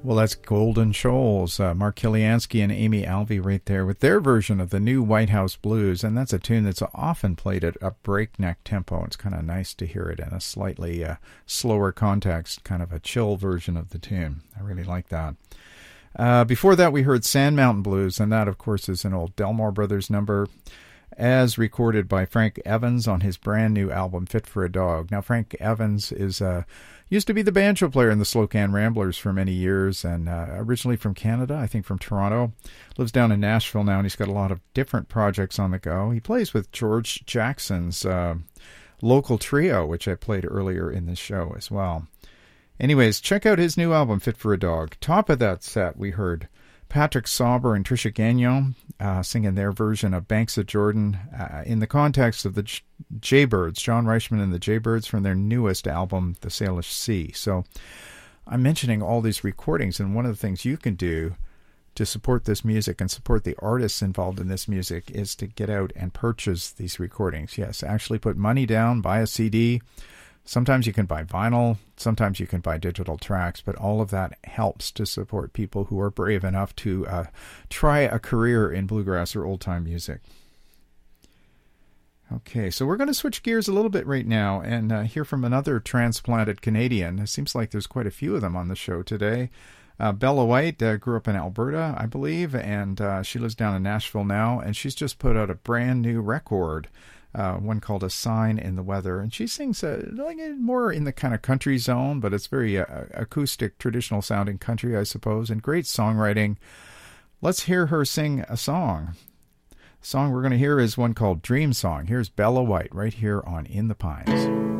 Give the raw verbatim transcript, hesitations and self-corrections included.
Well, that's Golden Shoals, uh, Mark Kiliansky and Amy Alvey right there with their version of the new White House Blues, and that's a tune that's often played at a breakneck tempo. It's kind of nice to hear it in a slightly uh, slower context, kind of a chill version of the tune. I really like that. Uh, before that, we heard Sand Mountain Blues, and that, of course, is an old Delmore Brothers number, as recorded by Frank Evans on his brand new album, Fit for a Dog. Now, Frank Evans is uh, used to be the banjo player in the Slocan Ramblers for many years, and uh, originally from Canada, I think from Toronto. Lives down in Nashville now, and he's got a lot of different projects on the go. He plays with George Jackson's uh, local trio, which I played earlier in this show as well. Anyways, check out his new album, Fit for a Dog. Top of that set, we heard Patrick Sauber and Trisha Gagnon uh, singing their version of Banks of Jordan uh, in the context of the J- Jaybirds, John Reichman and the Jaybirds from their newest album, The Salish Sea. So I'm mentioning all these recordings, and one of the things you can do to support this music and support the artists involved in this music is to get out and purchase these recordings. Yes, actually put money down, buy a C D. Sometimes you can buy vinyl, sometimes you can buy digital tracks, but all of that helps to support people who are brave enough to uh, try a career in bluegrass or old-time music. Okay, so we're going to switch gears a little bit right now and uh, hear from another transplanted Canadian. It seems like there's quite a few of them on the show today. Uh, Bella White uh, grew up in Alberta, I believe, and uh, she lives down in Nashville now, and she's just put out a brand new record. Uh, one called A Sign in the Weather, and she sings uh, like more in the kind of country zone, but it's very uh, acoustic, traditional sounding country, I suppose, and great songwriting. Let's hear her sing a song. The song we're going to hear is one called Dream Song. Here's Bella White right here on In the Pines.